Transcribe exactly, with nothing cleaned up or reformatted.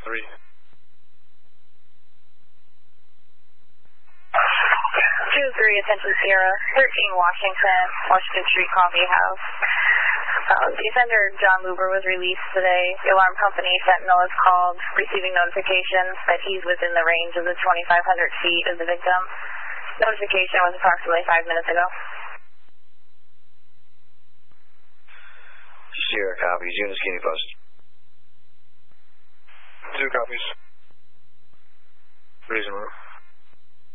three. two three, attention Sierra, thirteen Washington, Washington Street Coffee House. Uh, Defender John Luber was released today. The alarm company Sentinel is called, receiving notification that he's within the range of the twenty-five hundred feet of the victim. Notification was approximately five minutes ago. Sierra copies. Units keep me posted. Two copies. Reasonable.